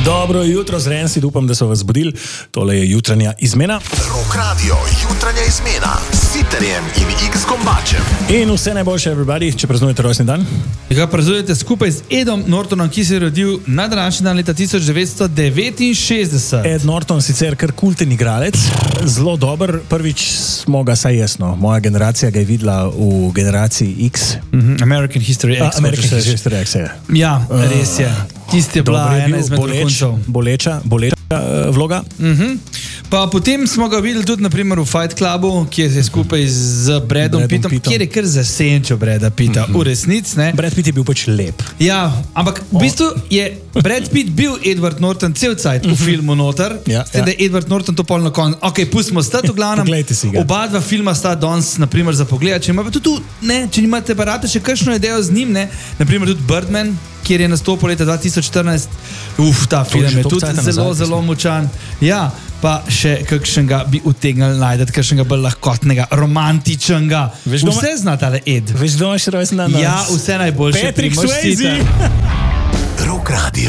Dobro jutro, Zrensi, upam, da so vas zbudili. Tole je jutranja izmena. Rock Radio, jutranja izmena s Siterjem in X-Kombačem. In vse najboljše, everybody, če praznujete rojstni dan. Ga praznujete skupaj z Edom Nortonom, ki se je rodil na današnji dan leta 1969. Ed Norton, sicer kar kulten igralec, zelo dober. Prvič smo ga, saj jasno, moja generacija ga je videla v generaciji X. American History X. American History X, je. Ja, res je. Tisti je bila ena izmed vrhuncev. Boleča vloga. Pa potem smo ga videli tudi naprimer v Fight Clubu, kjer je skupaj z Bradom Pittom, kjer je kar zasenčil Brada Pitta, v resnici, ne? Brad Pitt je bil pač lep. Ja, ampak v bistvu je Brad Pitt bil Edward Norton cel cajt v filmu noter, da je Edward Norton to pol na koncu. Ok, pustimo stati v glavnem. Poglejte si ga. Oba dva filma sta danes, naprimer, za pogled. Če imate tudi, ne, če imate pa rate še kakšno idejo z njim, ne, naprimer tudi Birdman, kjer je nastopil leta 2014. Ta film je tudi zelo močan. Ja, pa še kakšnega bi utegnili najdeti, kakšnega bolj lahkotnega, romantičnega. Vse zna tale Ed. Veš, kdo imaš rojstni dan danes? Ja, vse najboljše. Patrick Swayze. Rock Radio.